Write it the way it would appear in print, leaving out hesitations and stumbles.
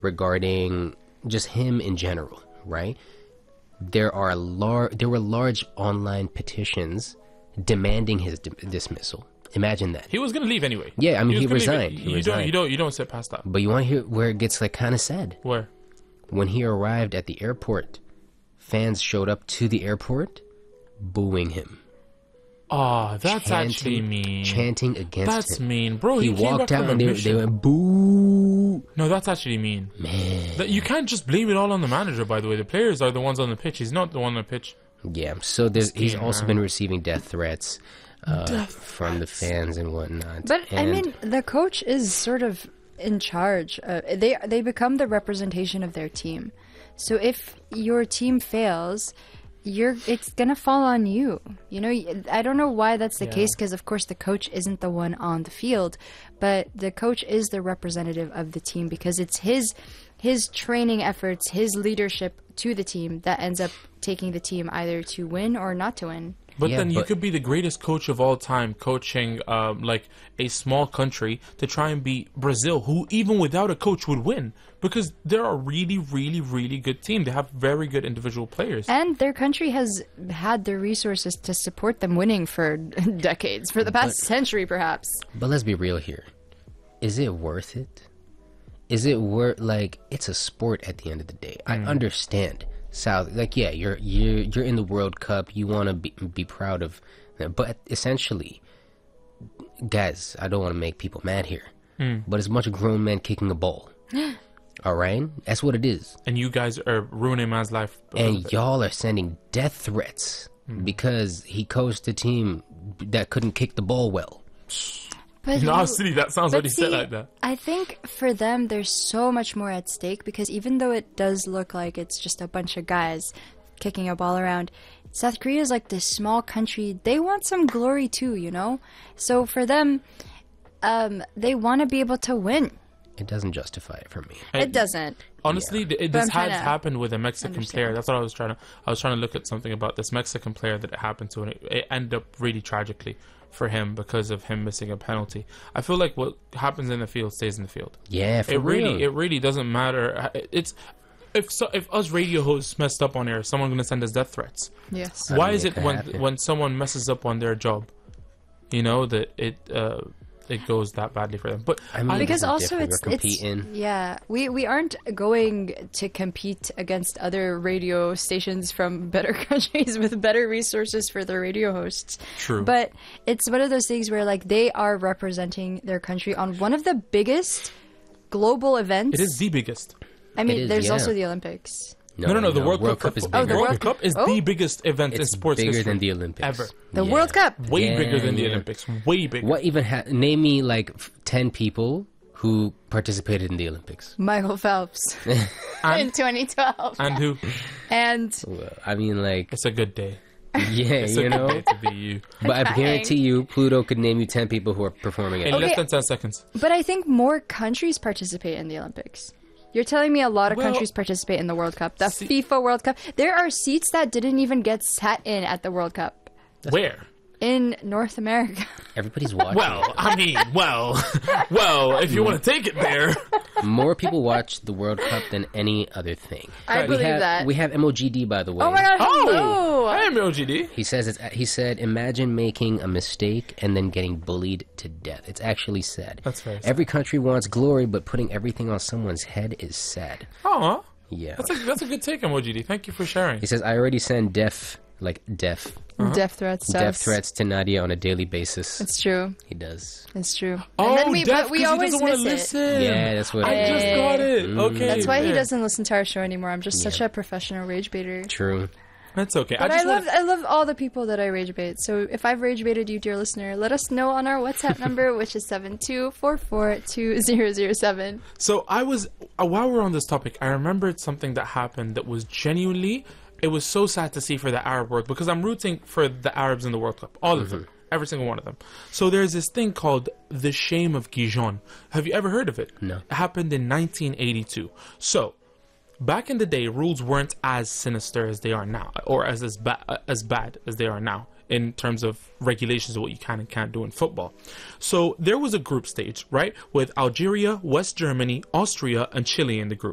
regarding just him in general, right? There were large online petitions demanding his dismissal. Imagine that. He was going to leave anyway. Yeah, I mean, he resigned. You don't sit past that. But you want to hear where it gets like kind of sad? Where? When he arrived at the airport, fans showed up to the airport booing him. Oh, that's actually mean. Chanting against him. That's mean. Bro, he walked out and they went, boo. No, that's actually mean. Man. You can't just blame it all on the manager, by the way. The players are the ones on the pitch. He's not the one on the pitch. Yeah, so he's also been receiving death threats from the fans and whatnot. But, I mean, the coach is sort of in charge. They become the representation of their team. So if your team fails, it's gonna fall on you. You know, I don't know why that's the case, because of course the coach isn't the one on the field, but the coach is the representative of the team, because it's his training efforts, his leadership to the team that ends up taking the team either to win or not to win. But you could be the greatest coach of all time, coaching like a small country to try and beat Brazil, who even without a coach would win, because they're a really, really, really good team. They have very good individual players. And their country has had the resources to support them winning for decades, for the past century perhaps. But let's be real here. Is it worth it? Is it worth, like, it's a sport at the end of the day. I understand. South, like, yeah, you're in the World Cup, you want to be proud of that, but essentially, guys, I don't want to make people mad here, but it's a bunch of grown men kicking a ball. All right, that's what it is. And you guys are ruining man's life. And y'all are sending death threats because he coached a team that couldn't kick the ball well. But no, silly, that sounds like he said like that. I think for them, there's so much more at stake, because even though it does look like it's just a bunch of guys kicking a ball around, South Korea is like this small country. They want some glory too, you know? So for them, they want to be able to win. It doesn't justify it for me. It doesn't. Honestly, this has happened with a Mexican player. That's what I was trying to look at something about this Mexican player that it happened to, and it ended up really tragically for him because of him missing a penalty. I feel like what happens in the field stays in the field. Yeah, for real. It really doesn't matter. It's if us radio hosts messed up on air, someone going to send us death threats. Yes. Why is it when someone messes up on their job, you know, that it goes that badly for them? But I mean, because also we're competing. We aren't going to compete against other radio stations from better countries with better resources for their radio hosts. True. But it's one of those things where, like, they are representing their country on one of the biggest global events. It is the biggest. I mean, there's also the Olympics. No. The World Cup is bigger. bigger. The World Cup is the biggest event in sports bigger history than the Olympics ever. The World Cup, way bigger than the Olympics. Way bigger. What even? Name me like 10 people who participated in the Olympics. Michael Phelps in 2012. And who? And I mean, like, it's a good day. Yeah, it's a good day to be you. But I guarantee you, Pluto could name you 10 people who are performing in less than 10 seconds. But I think more countries participate in the Olympics. You're telling me a lot of countries participate in the World Cup. The FIFA World Cup. There are seats that didn't even get sat in at the World Cup. Where? In North America. Everybody's watching. Well, I mean, if you want to take it there. More people watch the World Cup than any other thing. I believe that. We have MOGD, by the way. Oh my God! Oh, I am MOGD. He said, imagine making a mistake and then getting bullied to death. It's actually sad. That's very sad. Every country wants glory, but putting everything on someone's head is sad. Oh, yeah. That's a good take, MOGD. Thank you for sharing. He says, I already send death threats to Nadia on a daily basis. It's true. He does. It's true. Oh, and then but we always miss it. Yeah, that's what I just got it. Okay. That's why he doesn't listen to our show anymore. I'm just such a professional rage baiter. True. That's okay. But I love all the people that I rage bait. So if I've rage baited you, dear listener, let us know on our WhatsApp number, which is 72442007. So while we're on this topic, I remembered something that happened that was genuinely. It was so sad to see for the Arab world, because I'm rooting for the Arabs in the World Cup. All of them. Every single one of them. So there's this thing called the Shame of Gijon. Have you ever heard of it? No. It happened in 1982. So, back in the day, rules weren't as sinister as they are now, or as bad as they are now, in terms of regulations of what you can and can't do in football. So there was a group stage, right, with Algeria, West Germany, Austria, and Chile in the group.